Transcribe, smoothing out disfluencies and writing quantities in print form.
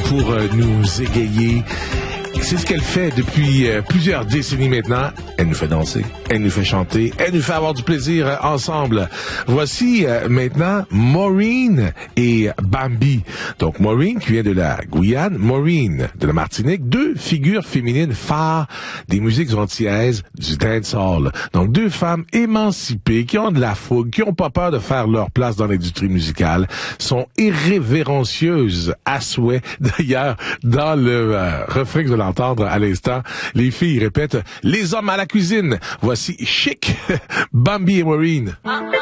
pour nous égayer. C'est ce qu'elle fait depuis plusieurs décennies maintenant. Elle nous fait danser, elle nous fait chanter, elle nous fait avoir du plaisir ensemble. Voici maintenant Maureen et Bambi. Donc Maureen qui vient de la Guyane, Maureen de la Martinique, deux figures féminines phares des musiques antillaises du dancehall. Donc deux femmes émancipées qui ont de la fougue, qui ont pas peur de faire leur place dans l'industrie musicale, sont irrévérencieuses à souhait. D'ailleurs, dans le refrain que vous allez entendre à l'instant, les filles répètent « Les hommes à la cuisine ». Voici Chic, Bambi et Maureen.